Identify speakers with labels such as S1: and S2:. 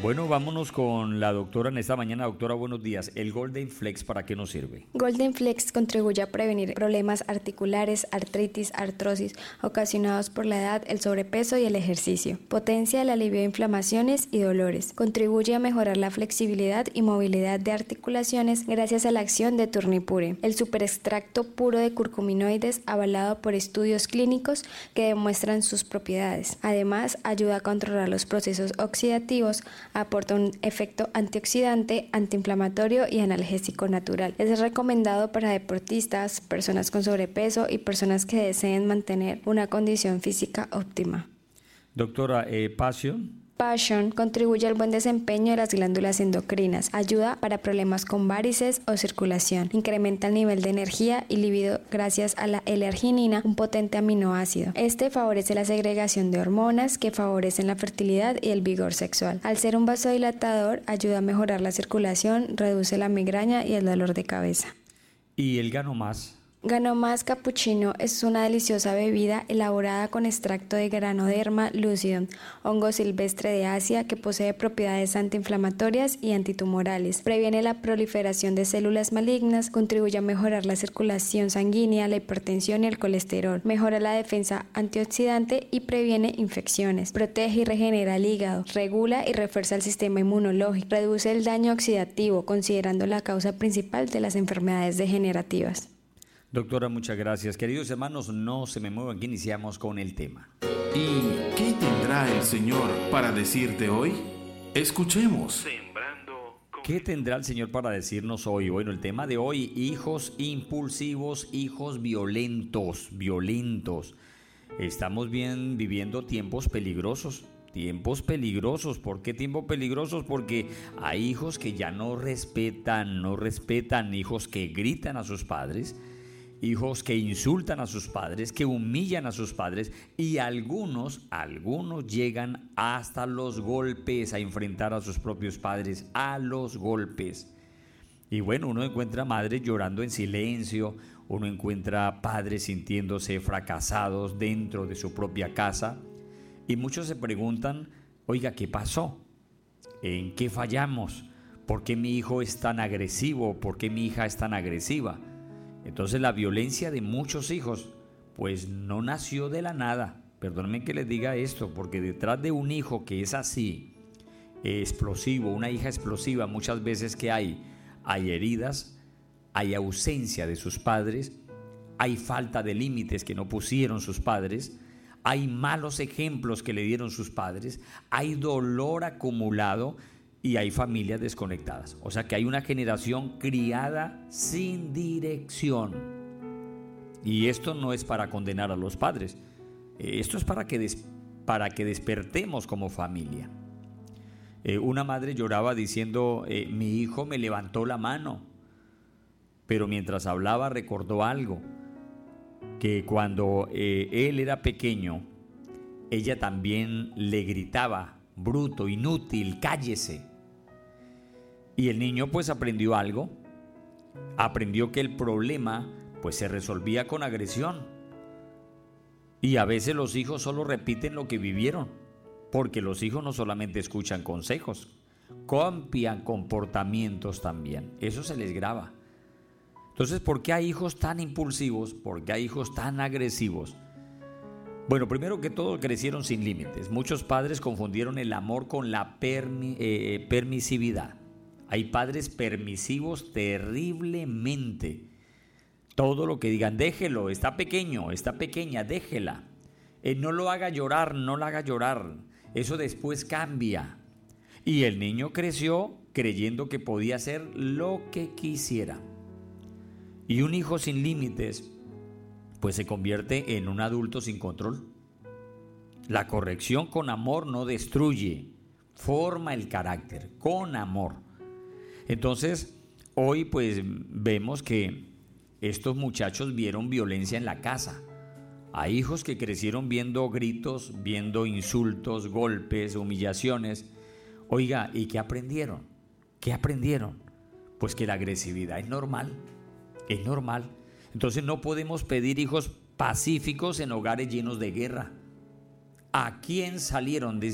S1: Bueno, vámonos con la doctora en esta mañana. Doctora, buenos días. ¿El Golden Flex para qué nos sirve?
S2: Golden Flex contribuye a prevenir problemas articulares, artritis, artrosis, ocasionados por la edad, el sobrepeso y el ejercicio. Potencia el alivio de inflamaciones y dolores. Contribuye a mejorar la flexibilidad y movilidad de articulaciones gracias a la acción de Turnipure, el superextracto puro de curcuminoides avalado por estudios clínicos que demuestran sus propiedades. Además, ayuda a controlar los procesos oxidativos, aporta un efecto antioxidante, antiinflamatorio y analgésico natural. Es recomendado para deportistas, personas con sobrepeso y personas que deseen mantener una condición física óptima.
S1: Doctora, Passion.
S2: Passion contribuye al buen desempeño de las glándulas endocrinas, ayuda para problemas con varices o circulación, incrementa el nivel de energía y libido gracias a la L-arginina, un potente aminoácido. Este favorece la segregación de hormonas que favorecen la fertilidad y el vigor sexual. Al ser un vasodilatador, ayuda a mejorar la circulación, reduce la migraña y el dolor de cabeza.
S1: ¿Y el Gano Más?
S2: Gano Más Cappuccino es una deliciosa bebida elaborada con extracto de Granoderma lucidum, hongo silvestre de Asia que posee propiedades antiinflamatorias y antitumorales. Previene la proliferación de células malignas, contribuye a mejorar la circulación sanguínea, la hipertensión y el colesterol, mejora la defensa antioxidante y previene infecciones. Protege y regenera el hígado, regula y refuerza el sistema inmunológico, reduce el daño oxidativo, considerando la causa principal de las enfermedades degenerativas.
S1: Doctora, muchas gracias. Queridos hermanos, no se me muevan, que iniciamos con el tema.
S3: ¿Y qué tendrá el Señor para decirte hoy? Escuchemos.
S1: ¿Qué tendrá el Señor para decirnos hoy? Bueno, el tema de hoy, hijos impulsivos, hijos violentos. Estamos viviendo tiempos peligrosos. ¿Por qué tiempos peligrosos? Porque hay hijos que ya no respetan, hijos que gritan a sus padres, hijos que insultan a sus padres, que humillan a sus padres, y algunos llegan hasta los golpes, a enfrentar a sus propios padres, a los golpes. Y bueno, uno encuentra madres llorando en silencio, uno encuentra padres sintiéndose fracasados dentro de su propia casa, y muchos se preguntan, oiga, ¿qué pasó? ¿En qué fallamos? ¿Por qué mi hijo es tan agresivo? ¿Por qué mi hija es tan agresiva? Entonces la violencia de muchos hijos pues no nació de la nada. Perdónenme que les diga esto, porque detrás de un hijo que es así, explosivo, una hija explosiva, muchas veces que hay heridas, hay ausencia de sus padres, hay falta de límites que no pusieron sus padres, hay malos ejemplos que le dieron sus padres, hay dolor acumulado y hay familias desconectadas. O sea que hay una generación criada sin dirección. Y esto no es para condenar a los padres. Esto es para que despertemos como familia. Una madre lloraba diciendo, mi hijo me levantó la mano. Pero mientras hablaba recordó algo. Que cuando él era pequeño, ella también le gritaba, bruto, inútil, cállese. Y el niño pues aprendió algo, aprendió que el problema pues se resolvía con agresión. Y a veces los hijos solo repiten lo que vivieron, porque los hijos no solamente escuchan consejos, copian comportamientos también, eso se les graba. Entonces, ¿por qué hay hijos tan impulsivos? ¿Por qué hay hijos tan agresivos? Bueno, primero que todo crecieron sin límites. Muchos padres confundieron el amor con la permisividad. Hay padres permisivos terriblemente. Todo lo que digan, déjelo, está pequeño, está pequeña, déjela. No lo haga llorar, no la haga llorar. Eso después cambia. Y el niño creció creyendo que podía hacer lo que quisiera. Y un hijo sin límites, pues se convierte en un adulto sin control. La corrección con amor no destruye, forma el carácter, con amor. Entonces, hoy pues vemos que estos muchachos vieron violencia en la casa. Hay hijos que crecieron viendo gritos, viendo insultos, golpes, humillaciones. Oiga, ¿y qué aprendieron? ¿Qué aprendieron? Pues que la agresividad es normal. Entonces no podemos pedir hijos pacíficos en hogares llenos de guerra. ¿A quién salieron?